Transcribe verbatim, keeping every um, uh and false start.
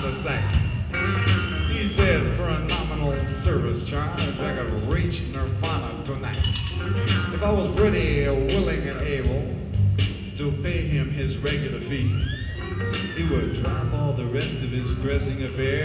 of sight. He said, for a nominal service charge, I could reach Nirvana tonight. If I was ready, willing, and able to pay him his regular fee, he would drop all the rest of his pressing affairs